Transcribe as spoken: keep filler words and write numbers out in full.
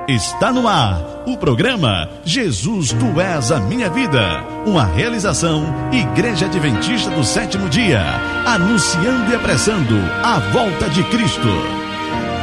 Está no ar o programa Jesus, Tu És a Minha Vida. Uma realização Igreja Adventista do Sétimo Dia, anunciando e apressando a volta de Cristo.